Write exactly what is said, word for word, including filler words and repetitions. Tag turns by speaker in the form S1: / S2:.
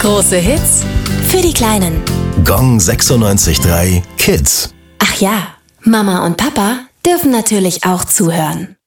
S1: Große Hits für die Kleinen.
S2: Gong sechsundneunzig Komma drei Kids.
S1: Ach ja, Mama und Papa dürfen natürlich auch zuhören.